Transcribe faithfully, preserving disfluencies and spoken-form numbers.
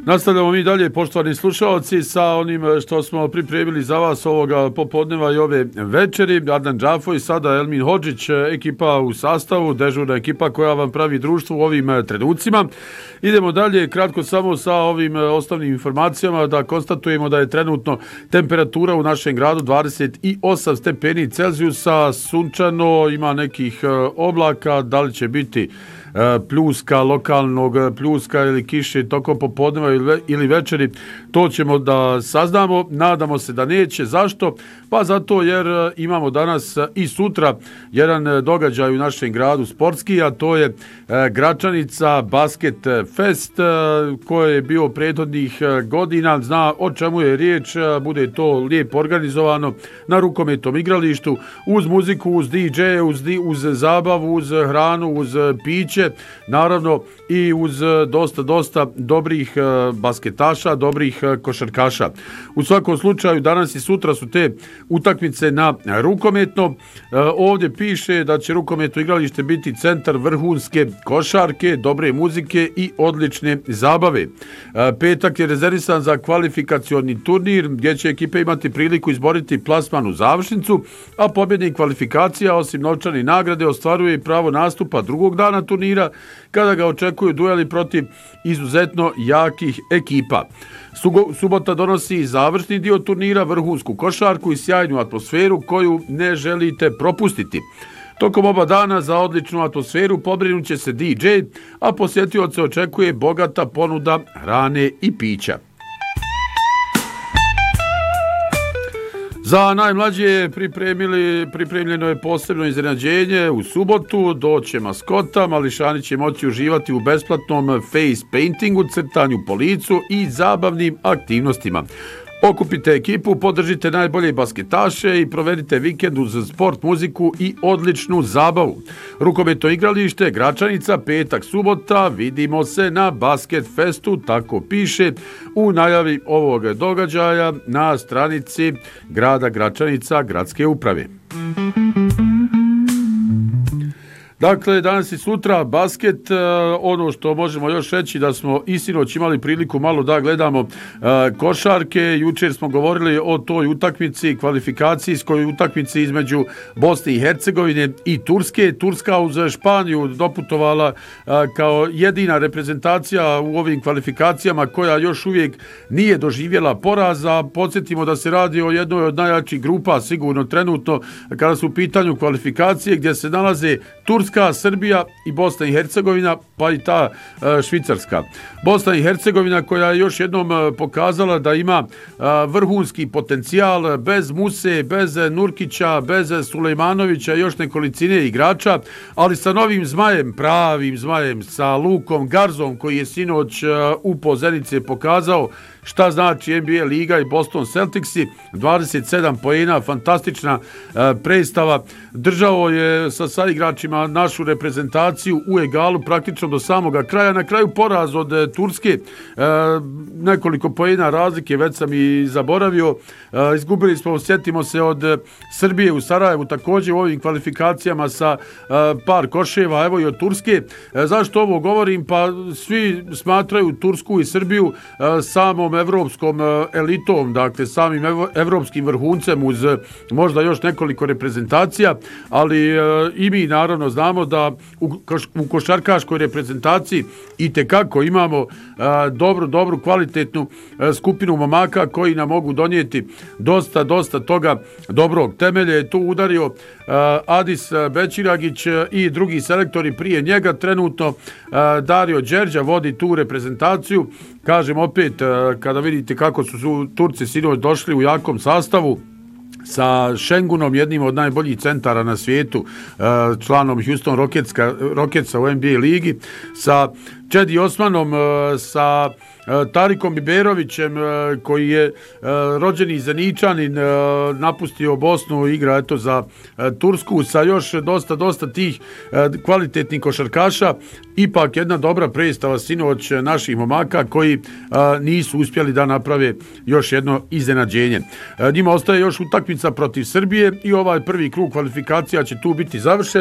Nastavljamo mi dalje, poštovani slušalci, sa onim što smo pripremili za vas ovoga popodneva i ove večeri. Adnan Džafo i sada Elmin Hodžić, ekipa u sastavu, dežurna ekipa koja vam pravi društvo u ovim trenucima. Idemo dalje, kratko samo sa ovim osnovnim informacijama, da konstatujemo da je trenutno temperatura u našem gradu dvadeset osam stepeni Celzijusa, sunčano, ima nekih oblaka, da li će biti pljuska, lokalnog pljuska ili kiše tokom popodneva ili večeri, to ćemo da saznamo. Nadamo se da neće. Zašto? Pa zato jer imamo danas i sutra jedan događaj u našem gradu sportski, a to je Gračanica Basket Fest koji je bio prethodnih godina. Zna o čemu je riječ, bude to lijepo organizovano na rukometnom igralištu, uz muziku, uz D J, uz, uz zabavu, uz hranu, uz piće, naravno i uz dosta, dosta dobrih basketaša, dobrih košarkaša. U svakom slučaju, danas i sutra su te utakmice na rukometno. Ovdje piše da će rukometno igralište biti centar vrhunske košarke, dobre muzike i odlične zabave. Petak je rezervisan za kvalifikacioni turnir gdje će ekipe imati priliku izboriti plasman u završnicu, a pobjednik kvalifikacija osim novčane nagrade ostvaruje i pravo nastupa drugog dana turnira kada ga očekuju dueli protiv izuzetno jakih ekipa. Subota donosi završni dio turnira, vrhunsku košarku i sjajnu atmosferu koju ne želite propustiti. Tokom oba dana za odličnu atmosferu pobrinut će se D J, a posjetioce očekuje bogata ponuda hrane i pića. Za najmlađe pripremili, pripremljeno je posebno iznenađenje. U subotu doće maskota, mališani će moći uživati u besplatnom face paintingu, crtanju po licu i zabavnim aktivnostima. Okupite ekipu, podržite najbolje basketaše i provedite vikend uz sport, muziku i odličnu zabavu. Rukometno igralište, Gračanica, petak, subota, vidimo se na Basket Festu, tako piše u najavi ovog događaja na stranici grada Gračanica, gradske uprave. Dakle, danas i sutra basket, ono što možemo još reći da smo i sinoć imali priliku malo da gledamo košarke. Jučer smo govorili o toj utakmici, kvalifikacijskoj utakmici između Bosne i Hercegovine i Turske. Turska uz Španiju doputovala kao jedina reprezentacija u ovim kvalifikacijama koja još uvijek nije doživjela poraza. Podsjetimo da se radi o jednoj od najjačih grupa, sigurno trenutno, kada su u pitanju kvalifikacije gdje se nalaze Turska, Srbija i Bosna i Hercegovina, pa i ta e, Švicarska. Bosna i Hercegovina koja je još jednom e, pokazala da ima e, vrhunski potencijal, bez Muse, bez Nurkića, bez Sulejmanovića i još nekolicine igrača, ali sa novim zmajem, pravim zmajem, sa Lukom Garzom koji je sinoć e, u Pozenice pokazao šta znači N B A liga i Boston Celticsi, dvadeset sedam poena, fantastična e, predstava. Držao je sa saigračima našu reprezentaciju u egalu praktično do samoga kraja. Na kraju poraz od e, Turske, e, nekoliko poena razlike, već sam i zaboravio. E, izgubili smo, sjetimo se, od e, Srbije u Sarajevu, također u ovim kvalifikacijama sa e, par koševa, evo i od Turske. E, zašto ovo govorim? Pa svi smatraju Tursku i Srbiju e, samom evropskom elitom, dakle samim evropskim vrhuncem uz možda još nekoliko reprezentacija, ali e, i mi naravno znamo da u, u košarkaškoj reprezentaciji itekako imamo e, dobru, dobru, kvalitetnu e, skupinu momaka koji nam mogu donijeti dosta, dosta toga dobrog. Temelje je tu udario e, Adis Bećiragić i drugi selektori prije njega. Trenutno e, Dario Đerđa vodi tu reprezentaciju. Kažem opet, kada vidite kako su Turci sinoć došli u jakom sastavu, sa Šengunom, jednim od najboljih centara na svijetu, članom Houston Rocketska, Rocketsa u N B A ligi, sa Čedi Osmanom, sa Tarikom Biberovićem koji je rođeni Zeničanin, napustio Bosnu, igra eto za Tursku, sa još dosta dosta tih kvalitetnih košarkaša. Ipak jedna dobra predstava sinoć naših momaka koji nisu uspjeli da naprave još jedno iznenađenje. Njima ostaje još utakmica protiv Srbije i ovaj prvi krug kvalifikacija će tu biti završen.